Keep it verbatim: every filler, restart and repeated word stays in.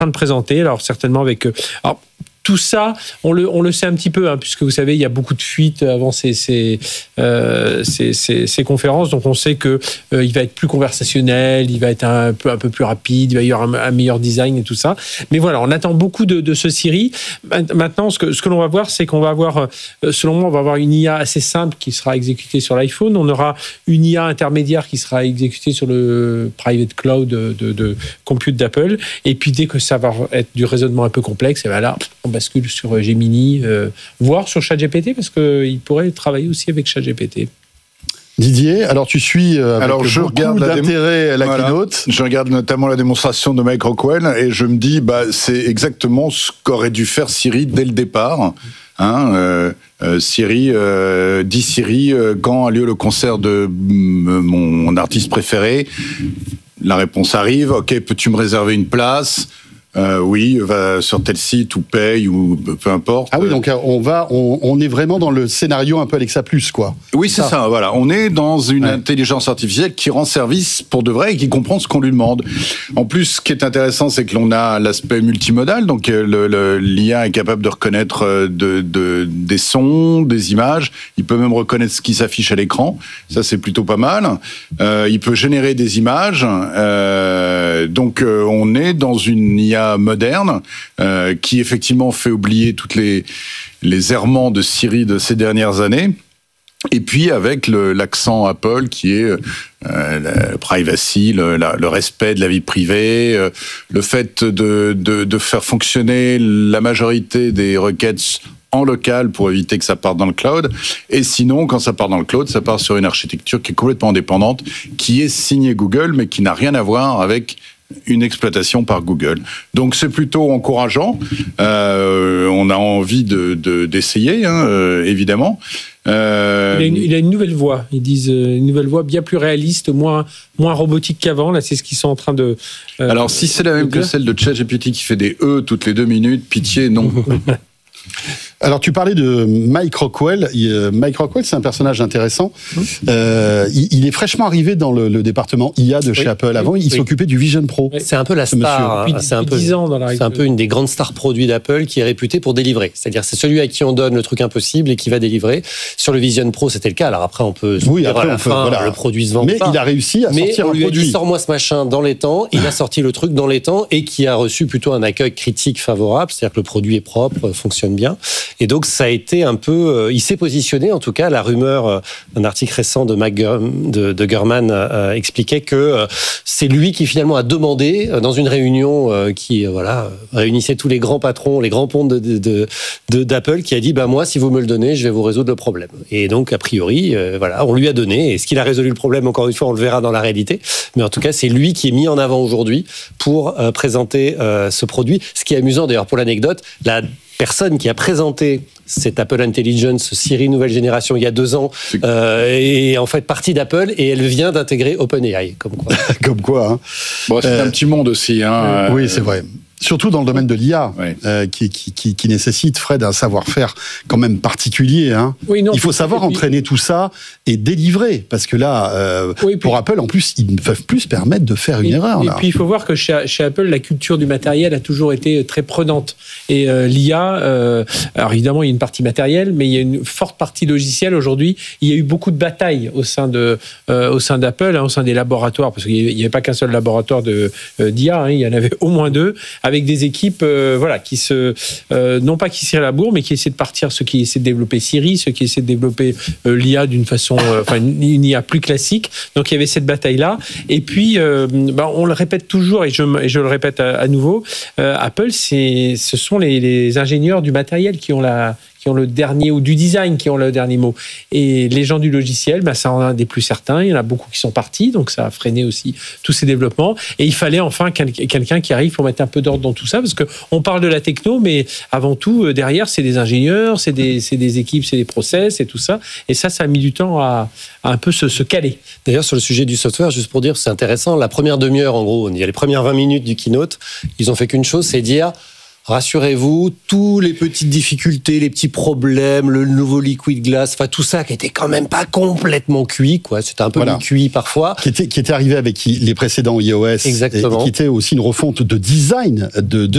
train de présenter, alors certainement avec... Alors, tout ça, on le, on le sait un petit peu, hein, puisque vous savez, il y a beaucoup de fuites avant ces, ces, euh, ces, ces, ces conférences. Donc, on sait qu'il euh, va être plus conversationnel, il va être un peu, un peu plus rapide, il va y avoir un, un meilleur design et tout ça. Mais voilà, on attend beaucoup de, de ce Siri. Maintenant, ce que, ce que l'on va voir, c'est qu'on va avoir, selon moi, on va avoir une I A assez simple qui sera exécutée sur l'iPhone. On aura une I A intermédiaire qui sera exécutée sur le private cloud de, de, de compute d'Apple. Et puis, dès que ça va être du raisonnement un peu complexe, et ben là, on bascule sur Gemini, euh, voire sur ChatGPT, parce qu'il pourrait travailler aussi avec ChatGPT. Didier, alors tu suis euh, avec alors, je beaucoup regarde la d'intérêt démo... la voilà. keynote. Je regarde notamment la démonstration de Mike Rockwell et je me dis, bah, c'est exactement ce qu'aurait dû faire Siri dès le départ. Hein, euh, euh, Siri, euh, dis Siri, euh, quand a lieu le concert de euh, mon artiste préféré? La réponse arrive, ok, peux-tu me réserver une place? Euh, oui, va sur tel site ou paye ou peu importe. Ah oui, donc on va, on, on est vraiment dans le scénario un peu Alexa Plus, quoi. Oui, c'est ça. ça. Voilà, on est dans une ouais. intelligence artificielle qui rend service pour de vrai et qui comprend ce qu'on lui demande. En plus, ce qui est intéressant, c'est que l'on a l'aspect multimodal. Donc, le, le, l'I A est capable de reconnaître de, de, des sons, des images. Il peut même reconnaître ce qui s'affiche à l'écran. Ça, c'est plutôt pas mal. Euh, il peut générer des images. Euh, donc, euh, on est dans une I A moderne, euh, qui effectivement fait oublier toutes les, les errements de Siri de ces dernières années. Et puis avec le, l'accent Apple qui est euh, la privacy, le, la, le respect de la vie privée, euh, le fait de, de, de faire fonctionner la majorité des requêtes en local pour éviter que ça parte dans le cloud. Et sinon, quand ça part dans le cloud, ça part sur une architecture qui est complètement indépendante, qui est signée Google, mais qui n'a rien à voir avec une exploitation par Google. Donc c'est plutôt encourageant. Euh, on a envie de, de, d'essayer, hein, euh, évidemment. Euh... Il, a une, il a une nouvelle voix. Ils disent une nouvelle voix bien plus réaliste, moins, moins robotique qu'avant. Là, c'est ce qu'ils sont en train de... Euh, Alors, si c'est la même que celle de ChatGPT qui fait des E toutes les deux minutes, pitié, non. Alors, tu parlais de Mike Rockwell. Mike Rockwell, c'est un personnage intéressant. Mmh. Euh, il, il est fraîchement arrivé dans le, le département I A de chez oui. Apple. Avant, il oui. s'occupait du Vision Pro. Oui. C'est un peu la star. Hein. C'est un peu, dix ans dans la c'est un peu une des grandes stars produits d'Apple qui est réputée pour délivrer. C'est-à-dire, c'est celui à qui on donne le truc impossible et qui va délivrer. Sur le Vision Pro, c'était le cas. Alors après, on peut se oui, dire après, à la on peut, fin, voilà. le produit se vend Mais pas. il a réussi à Mais sortir on un lui produit. A dit, sors-moi ce machin dans les temps. Il a sorti le truc dans les temps et qui a reçu plutôt un accueil critique favorable. C'est-à-dire que le produit est propre, fonctionne bien. Et donc, ça a été un peu... Euh, il s'est positionné, en tout cas, la rumeur euh, d'un article récent de, Mac, de, de Gurman euh, expliquait que euh, c'est lui qui finalement a demandé, euh, dans une réunion euh, qui euh, voilà, réunissait tous les grands patrons, les grands pontes de, de, de, d'Apple, qui a dit bah, « moi, si vous me le donnez, je vais vous résoudre le problème ». Et donc, a priori, euh, voilà, on lui a donné. Est-ce qu'il a résolu le problème? Encore une fois, on le verra dans la réalité. Mais en tout cas, c'est lui qui est mis en avant aujourd'hui pour euh, présenter euh, ce produit. Ce qui est amusant, d'ailleurs, pour l'anecdote, la personne qui a présenté cet Apple Intelligence Siri nouvelle génération il y a deux ans euh, est en fait partie d'Apple et elle vient d'intégrer OpenAI. Comme quoi. Comme quoi. Hein. Bon, c'est euh, un petit monde aussi. Hein, euh, oui, c'est vrai. Surtout dans le domaine de l'I A, ouais. euh, qui, qui, qui, qui nécessite, Fred, un savoir-faire quand même particulier. Hein. Oui, non, il faut savoir puis, entraîner tout ça et délivrer, parce que là, euh, oui, puis, pour Apple, en plus, ils ne peuvent plus se permettre de faire une et, erreur. Et là. puis, il faut voir que chez, chez Apple, la culture du matériel a toujours été très prenante. Et euh, l'I A, euh, alors évidemment, il y a une partie matérielle, mais il y a une forte partie logicielle aujourd'hui. Il y a eu beaucoup de batailles au sein, de, euh, au sein d'Apple, hein, au sein des laboratoires, parce qu'il n'y avait pas qu'un seul laboratoire de, euh, d'I A, hein, il y en avait au moins deux, avec des équipes Euh, voilà, qui se, euh, non pas qui tirent la bourre, mais qui essaient de partir, ceux qui essaient de développer Siri, ceux qui essaient de développer euh, l'I A d'une façon, enfin euh, une, une I A plus classique. Donc il y avait cette bataille-là. Et puis, euh, bah, on le répète toujours, et je, et je le répète à, à nouveau, euh, Apple, c'est, ce sont les, les ingénieurs du matériel qui ont la qui ont le dernier, ou du design qui ont le dernier mot. Et les gens du logiciel, bah, ça en a des plus certains, il y en a beaucoup qui sont partis, donc ça a freiné aussi tous ces développements. Et il fallait enfin quel, quelqu'un qui arrive pour mettre un peu d'ordre dans tout ça, parce qu'on parle de la techno, mais avant tout, derrière, c'est des ingénieurs, c'est des, c'est des équipes, c'est des process et tout ça. Et ça, ça a mis du temps à, à un peu se, se caler. D'ailleurs, sur le sujet du software, juste pour dire, c'est intéressant, la première demi-heure, en gros, il y a les premières vingt minutes du keynote, ils ont fait qu'une chose, c'est dire... Rassurez-vous, toutes les petites difficultés, les petits problèmes, le nouveau Liquid Glass, enfin tout ça qui était quand même pas complètement cuit, quoi. C'était un peu voilà. cuit parfois. Qui était, qui était arrivé avec les précédents iOS. Exactement. Et qui était aussi une refonte de design de, de